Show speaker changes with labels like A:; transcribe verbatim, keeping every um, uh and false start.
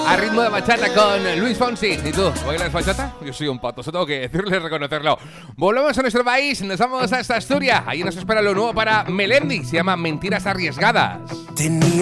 A: a ritmo de bachata con Luis Fonsi. ¿Y tú, bailas bachata? Yo soy un pato, eso tengo que decirle y reconocerlo. Volvemos a nuestro país, nos vamos hasta Asturias. Ahí nos espera lo nuevo para Melendi, se llama Mentiras Arriesgadas.
B: Tenía